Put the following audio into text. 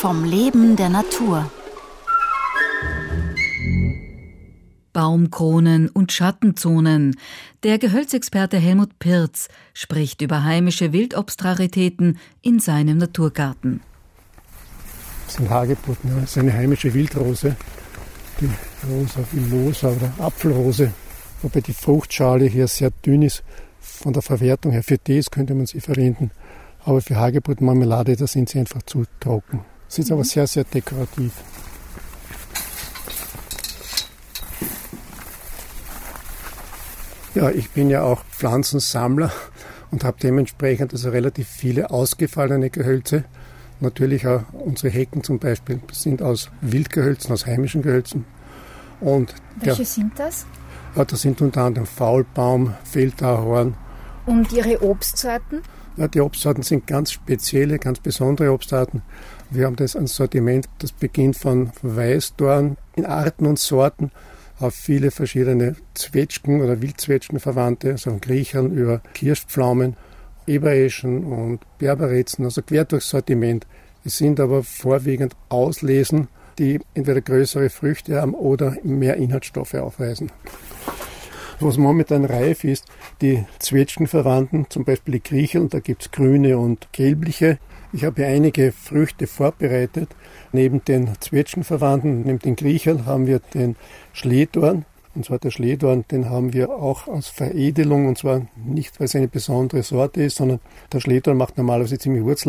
vom Leben der Natur. Baumkronen und Schattenzonen. Der Gehölzexperte Helmut Pirz spricht über heimische Wildobstraritäten in seinem Naturgarten. Das ist ein Hagebutt, das ist eine heimische Wildrose, die Rosa villosa oder Apfelrose, wobei die Fruchtschale hier sehr dünn ist. Von der Verwertung her, für Tees könnte man sie verwenden, aber für Hagebuttmarmelade, da sind sie einfach zu trocken. Sie ist aber sehr, sehr dekorativ. Ja, ich bin ja auch Pflanzensammler und habe dementsprechend also relativ viele ausgefallene Gehölze. Natürlich auch unsere Hecken zum Beispiel sind aus Wildgehölzen, aus heimischen Gehölzen. Und welche sind das? Ja, das sind unter anderem Faulbaum, Feldahorn. Und Ihre Obstsorten? Ja, die Obstsorten sind ganz spezielle, ganz besondere Obstarten. Wir haben das ein Sortiment, das beginnt von Weißdorn in Arten und Sorten auf viele verschiedene Zwetschgen oder Wildzwetschgenverwandte, also von Griechern über Kirschpflaumen, Ebereschen und Berberetzen, also quer durchs Sortiment. Es sind aber vorwiegend Auslesen, die entweder größere Früchte haben oder mehr Inhaltsstoffe aufweisen. Was momentan reif ist, die Zwetschgenverwandten, zum Beispiel die Griechen, da gibt es grüne und gelbliche. Ich habe hier einige Früchte vorbereitet. Neben den Zwetschgenverwandten, neben den Griechern, haben wir den Schlehdorn. Und zwar der Schlehdorn, den haben wir auch als Veredelung, und zwar nicht, weil es eine besondere Sorte ist, sondern der Schlehdorn macht normalerweise ziemlich Wurzel.